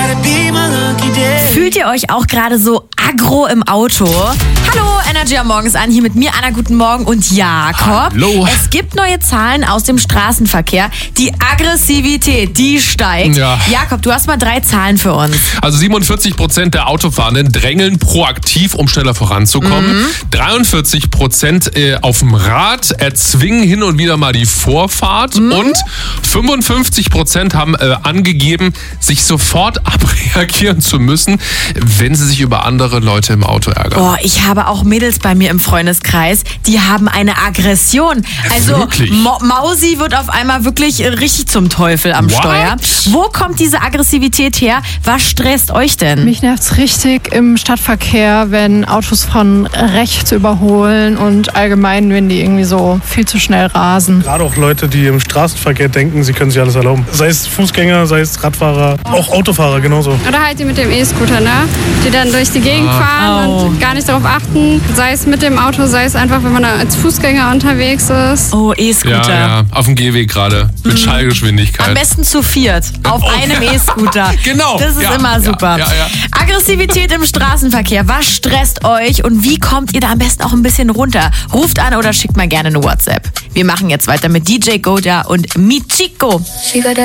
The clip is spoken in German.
Fühlt ihr euch auch gerade so aggro im Auto? Hallo, Energy am Morgens an, hier mit mir, Anna, guten Morgen und Jakob. Hallo. Es gibt neue Zahlen aus dem Straßenverkehr. Die Aggressivität, die steigt. Ja. Jakob, du hast mal 3 Zahlen für uns. Also 47% der Autofahrenden drängeln proaktiv, um schneller voranzukommen. 43% auf dem Rad erzwingen hin und wieder mal die Vorfahrt. Und 55% haben angegeben, sich sofort abreagieren zu müssen, wenn sie sich über andere Leute im Auto ärgern. Boah, ich habe auch Mädels bei mir im Freundeskreis, die haben eine Aggression. Also Wirklich? Mausi wird auf einmal wirklich richtig zum Teufel am What? Steuer. Wo kommt diese Aggressivität her? Was stresst euch denn? Mich nervt's richtig im Stadtverkehr, wenn Autos von rechts überholen und allgemein, wenn die irgendwie so viel zu schnell rasen. Gerade auch Leute, die im Straßenverkehr denken, sie können sich alles erlauben. Sei es Fußgänger, sei es Radfahrer, auch Autofahrer genauso. Oder halt die mit dem E-Scooter, ne? Die dann durch die Gegend fahren und gar nicht darauf achten. Sei es mit dem Auto, sei es einfach, wenn man da als Fußgänger unterwegs ist. Oh, E-Scooter. Ja, auf dem Gehweg gerade. Mit Schallgeschwindigkeit. Am besten zu 4 auf einem E-Scooter. Genau. Das ist Ja, immer super. ja. Aggressivität im Straßenverkehr. Was stresst euch und wie kommt ihr da am besten auch ein bisschen runter? Ruft an oder schickt mal gerne eine WhatsApp. Wir machen jetzt weiter mit DJ Goda und Michiko.